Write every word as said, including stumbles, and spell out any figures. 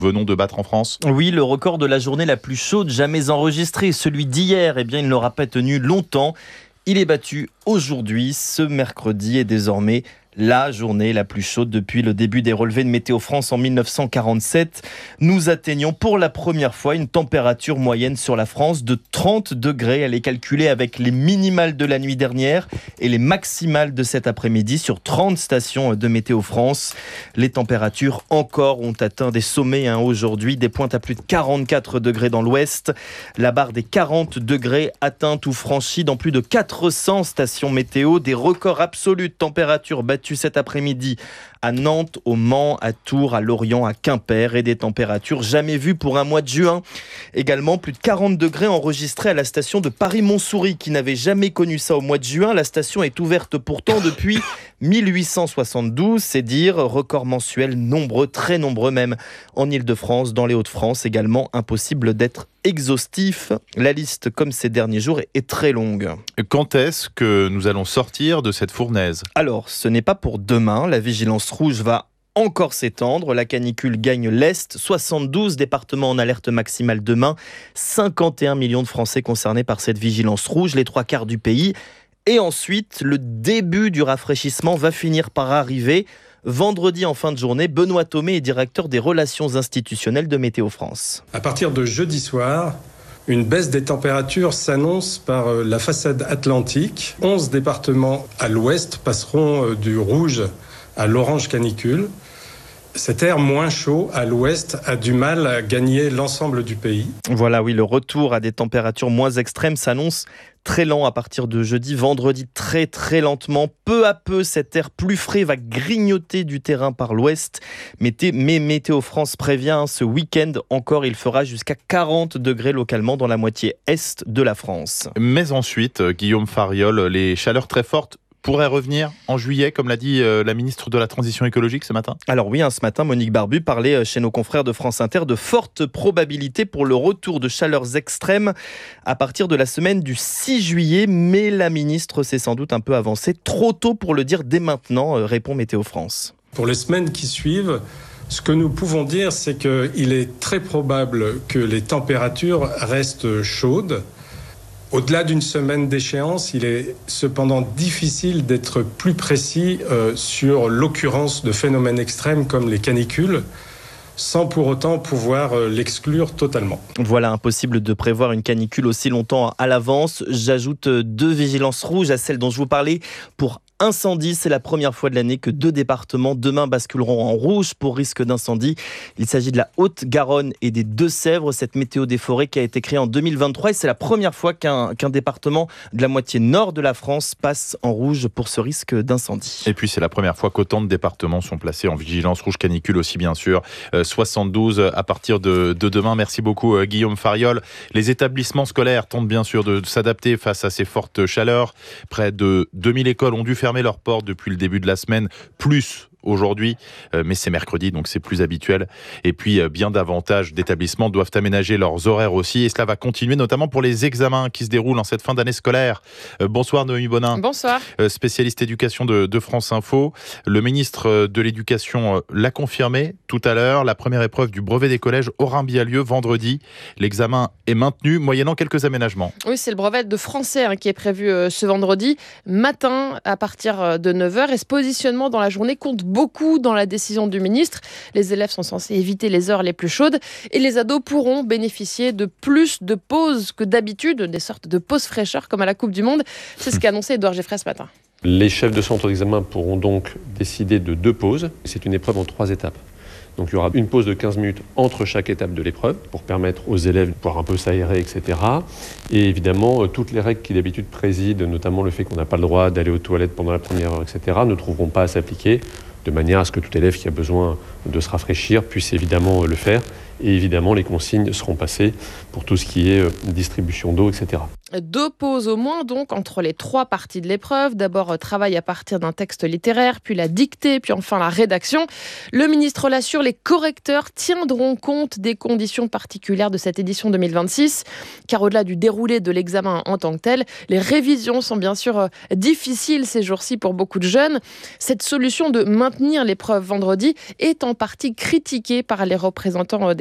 venons de battre en France. Oui, le record de la journée la plus chaude jamais enregistrée, celui d'hier, eh bien, il n'aura pas tenu longtemps. Il est battu aujourd'hui, ce mercredi, et désormais la journée la plus chaude depuis le début des relevés de Météo France en dix-neuf cent quarante-sept. Nous atteignons pour la première fois une température moyenne sur la France de trente degrés. Elle est calculée avec les minimales de la nuit dernière et les maximales de cet après-midi sur trente stations de Météo France. Les températures encore ont atteint des sommets hein, aujourd'hui, des pointes à plus de quarante-quatre degrés dans l'ouest. La barre des quarante degrés atteinte ou franchie dans plus de quatre cents stations météo. Des records absolus de température battus cet après-midi à Nantes, au Mans, à Tours, à Lorient, à Quimper, et des températures jamais vues pour un mois de juin. Également, plus de quarante degrés enregistrés à la station de Paris-Montsouris, qui n'avait jamais connu ça au mois de juin. La station est ouverte pourtant depuis mille huit cent soixante-douze, c'est dire, record mensuel nombreux, très nombreux même, en Île-de-France, dans les Hauts-de-France également, impossible d'être exhaustif. La liste, comme ces derniers jours, est très longue. Quand est-ce que nous allons sortir de cette fournaise ? Alors, ce n'est pas pour demain. La vigilance rouge va encore s'étendre. La canicule gagne l'Est. soixante-douze départements en alerte maximale demain. cinquante et un millions de Français concernés par cette vigilance rouge, les trois quarts du pays. Et ensuite, le début du rafraîchissement va finir par arriver. Vendredi en fin de journée, Benoît Thomé est directeur des relations institutionnelles de Météo France. À partir de jeudi soir, une baisse des températures s'annonce par la façade atlantique. onze départements à l'ouest passeront du rouge à l'orange canicule. Cet air moins chaud à l'ouest a du mal à gagner l'ensemble du pays. Voilà, oui, le retour à des températures moins extrêmes s'annonce très lent à partir de jeudi, vendredi très très lentement. Peu à peu, cet air plus frais va grignoter du terrain par l'ouest. Mais Météo France prévient, ce week-end encore, il fera jusqu'à quarante degrés localement dans la moitié est de la France. Mais ensuite, Guillaume Fariol, les chaleurs très fortes pourrait revenir en juillet, comme l'a dit euh, la ministre de la Transition écologique ce matin ? Alors oui, hein, ce matin, Monique Barbu parlait chez nos confrères de France Inter de fortes probabilités pour le retour de chaleurs extrêmes à partir de la semaine du six juillet. Mais la ministre s'est sans doute un peu avancée. Trop tôt pour le dire dès maintenant, euh, répond Météo France. Pour les semaines qui suivent, ce que nous pouvons dire, c'est qu'il est très probable que les températures restent chaudes. Au-delà d'une semaine d'échéance, il est cependant difficile d'être plus précis euh, sur l'occurrence de phénomènes extrêmes comme les canicules, sans pour autant pouvoir euh, l'exclure totalement. Voilà, impossible de prévoir une canicule aussi longtemps à l'avance. J'ajoute deux vigilances rouges à celles dont je vous parlais pour incendie. C'est la première fois de l'année que deux départements demain basculeront en rouge pour risque d'incendie. Il s'agit de la Haute-Garonne et des Deux-Sèvres, cette météo des forêts qui a été créée en deux mille vingt-trois. Et c'est la première fois qu'un, qu'un département de la moitié nord de la France passe en rouge pour ce risque d'incendie. Et puis c'est la première fois qu'autant de départements sont placés en vigilance rouge canicule aussi, bien sûr. Euh, soixante-douze à partir de, de demain. Merci beaucoup euh, Guillaume Fariol. Les établissements scolaires tentent bien sûr de, de s'adapter face à ces fortes chaleurs. Près de deux mille écoles ont dû fermer leurs portes depuis le début de la semaine, plus aujourd'hui, euh, mais c'est mercredi, donc c'est plus habituel. Et puis, euh, bien davantage d'établissements doivent aménager leurs horaires aussi, et cela va continuer, notamment pour les examens qui se déroulent en cette fin d'année scolaire. Euh, bonsoir Noémie Bonin. Bonsoir. Euh, spécialiste éducation de, de France Info. Le ministre de l'Éducation euh, l'a confirmé tout à l'heure. La première épreuve du brevet des collèges aura bien lieu vendredi. L'examen est maintenu, moyennant quelques aménagements. Oui, c'est le brevet de français hein, qui est prévu euh, ce vendredi matin à partir de neuf heures. Et ce positionnement dans la journée compte beaucoup dans la décision du ministre. Les élèves sont censés éviter les heures les plus chaudes et les ados pourront bénéficier de plus de pauses que d'habitude, des sortes de pauses fraîcheur comme à la Coupe du Monde. C'est ce qu'a annoncé Édouard Geffray ce matin. Les chefs de centre d'examen pourront donc décider de deux pauses. C'est une épreuve en trois étapes. Donc il y aura une pause de quinze minutes entre chaque étape de l'épreuve pour permettre aux élèves de pouvoir un peu s'aérer, et cetera. Et évidemment, toutes les règles qui d'habitude président, notamment le fait qu'on n'a pas le droit d'aller aux toilettes pendant la première heure, et cetera, ne trouveront pas à s'appliquer, de manière à ce que tout élève qui a besoin de se rafraîchir puisse évidemment le faire Et évidemment, les consignes seront passées pour tout ce qui est distribution d'eau, et cetera. Deux pauses au moins donc entre les trois parties de l'épreuve. D'abord, travail à partir d'un texte littéraire, puis la dictée, puis enfin la rédaction. Le ministre l'assure, les correcteurs tiendront compte des conditions particulières de cette édition deux mille vingt-six, car au-delà du déroulé de l'examen en tant que tel, les révisions sont bien sûr difficiles ces jours-ci pour beaucoup de jeunes. Cette solution de maintenir l'épreuve vendredi est en partie critiquée par les représentants des